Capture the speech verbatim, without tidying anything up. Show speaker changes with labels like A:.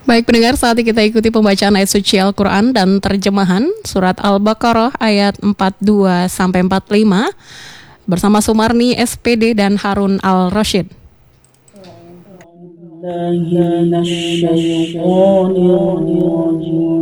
A: Baik pendengar, saat ini kita ikuti pembacaan ayat suci Al-Quran dan terjemahan surat Al-Baqarah ayat empat puluh dua sampai empat puluh lima bersama Sumarni S P D dan Harun Al-Rashid.
B: الله من الشيطان الرجيم